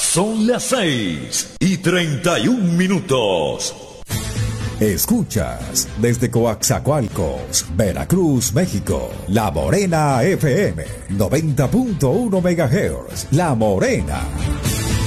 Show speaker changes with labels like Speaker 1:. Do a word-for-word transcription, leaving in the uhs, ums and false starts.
Speaker 1: Son las seis y treinta y un minutos.
Speaker 2: Escuchas desde Coaxacualcos, Veracruz, México, La Morena F M, noventa punto uno megahertz. La Morena.